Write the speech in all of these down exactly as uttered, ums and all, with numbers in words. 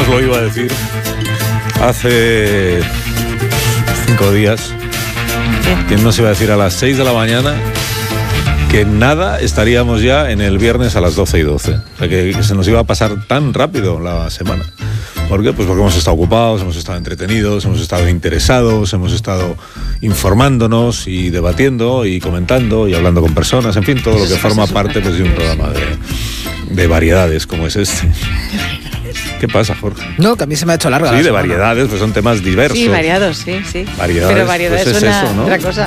nos lo iba a decir hace cinco días? ¿Quién nos iba a decir a las seis de la mañana que nada estaríamos ya en el viernes a las doce y doce? O sea, que, que se nos iba a pasar tan rápido la semana. ¿Por qué? Pues porque hemos estado ocupados, hemos estado entretenidos, hemos estado interesados, hemos estado informándonos y debatiendo y comentando y hablando con personas, en fin, todo lo que forma parte pues, de un programa de, de variedades como es este. ¿Qué pasa, Jorge? No, que a mí se me ha hecho larga. Sí, de variedades, pues son temas diversos. Sí, variados, sí, sí. Variedades, pero variedades pues es suena eso, ¿no? otra cosa.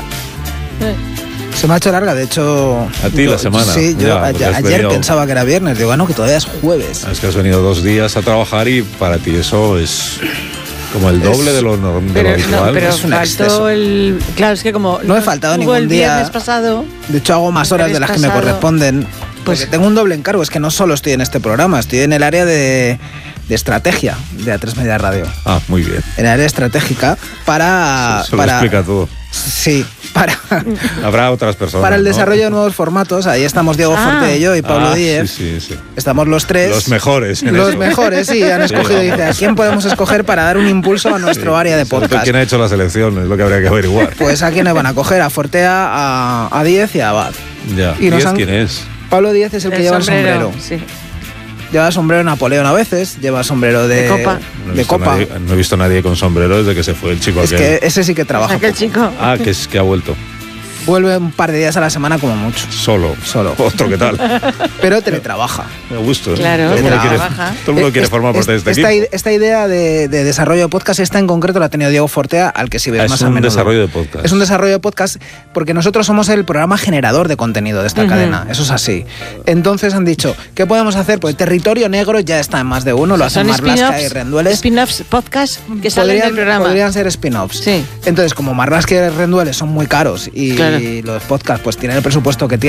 Se me ha hecho larga, de hecho... A ti yo, la semana. Sí, yo ya, ayer, ayer venido, pensaba que era viernes, digo, bueno, que todavía es jueves. Es que has venido dos días a trabajar y para ti eso es como el doble es, de lo, de pero, lo habitual. No, pero es un faltó exceso. el... Claro, es que como... No he faltado ningún el día. viernes pasado... De hecho, hago más horas de las que me pasado, corresponden. Pues Porque tengo un doble encargo, es que no solo estoy en este programa, estoy en el área de, de estrategia de A tres Media Radio. Ah, muy bien. En el área estratégica para... Eso, eso para lo explica todo. Sí, para... Habrá otras personas, Para el ¿no? desarrollo de nuevos formatos, ahí estamos Diego Ah. Forte y yo y Pablo Ah, Díez. Sí, sí, sí. Estamos los tres. Los mejores. En Los eso. mejores, sí, han Sí, escogido. vamos. Dice, ¿a quién podemos escoger para dar un impulso a nuestro Sí. área de Sobre todo podcast? ¿Quién ha hecho la selección? Es lo que habría que averiguar. Pues a quién le van a coger, a Fortea, a, a Díez y a Abad. Ya. y nos ¿Díez han- quién es? Pablo Díez es el que lleva el sombrero. Sí. Lleva sombrero Napoleón a veces, lleva sombrero de, De copa. No he de visto copa. nadie- no he visto a nadie con sombrero desde que se fue el chico Es aquel. que ese sí que trabaja. Aquel poco. chico. Ah, que, es, que ha vuelto. Vuelve un par de días a la semana como mucho. Solo. Solo. Otro, ¿qué tal? Pero teletrabaja. Me gusta. ¿eh? Claro, todo el mundo quiere, trabaja. todo el mundo quiere Es- formar parte de este esta, equipo. ide- esta idea de, de desarrollo de podcast, esta en concreto la ha tenido Diego Fortea, al que sí ves Ah, es más a un menudo. desarrollo de podcast. Es un desarrollo de podcast porque nosotros somos el programa generador de contenido de esta Ujú. cadena, eso es así. Entonces han dicho, ¿qué podemos hacer? Pues Territorio Negro ya está en más de uno, lo hacen Son Mar Blasca y spin-offs, Rendueles. spin-offs podcast que salen Podrían, del programa. podrían ser spin-offs. Sí. Entonces, como Mar Blasca y Rendueles son muy caros y Claro. los podcasts pues tienen el presupuesto que tienen,